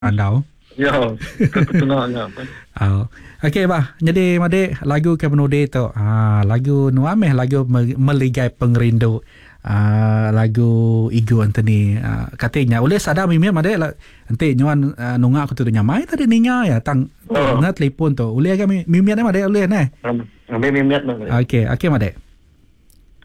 Andau. Ya, ketunanya. Oh. Okey bah. Jadi Madik lagu Kemenode tu. Lagu nuameh lagu meligai pengerindu. Lagu Igu Anthony. Katanya oleh sadar mimia Madik nanti nyuan nunga aku tu nyamai tadi ninya ya tang ngat telefon tu. Oleh kami mimia Madik oleh nah. Kami mimiat. Okey Madik.